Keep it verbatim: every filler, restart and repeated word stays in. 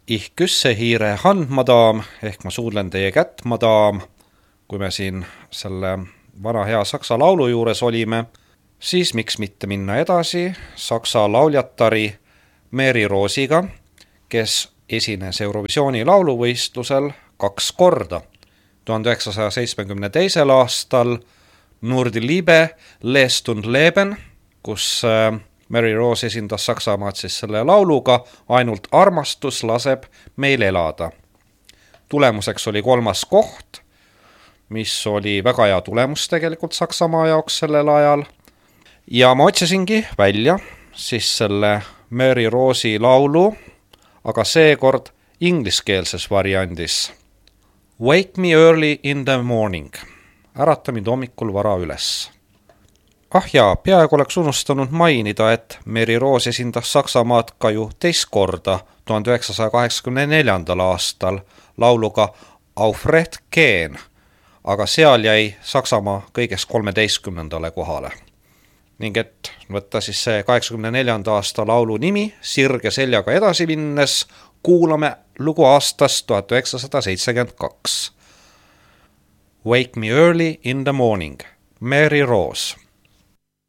Ich küsse hiire hand, madam, ehk ma suudlen teie kätt, madam. Kui me siin selle vana hea saksa laulu juures olime, siis miks mitte minna edasi saksa lauljatari Mary Roosiga, kes esines Eurovisiooni lauluvõistlusel kaks korda. tuhande üheksasaja seitsmekümne teisel aastal Nur die Liebe, Les und Leben, kus Mary Rose esindas Saksamaad siis selle lauluga Ainult armastus laseb meil elada. Tulemuseks oli kolmas koht, mis oli väga hea tulemus tegelikult Saksamaa jaoks sellel ajal. Ja ma otsisingi välja siis selle Mary Rose'i laulu, aga seekord ingliskeelses variandis. Wake me early in the morning. Ärata mind hommikul vara üles. Ah jaa, peaaegu oleks unustanud mainida, et Mary Rose esindas Saksamaad ka ju teist korda tuhande üheksasaja kaheksakümne neljandal aastal lauluga Auf Recht gehen, aga seal jäi Saksamaa kõigest kolmeteistkümnendale kohale. Ning et võtta siis see kaheksakümne neljanda aasta laulu nimi, sirge seljaga edasi minnes, kuulame lugu aastast tuhat üheksasada seitsekümmend kaks. Wake me early in the morning, Mary Rose.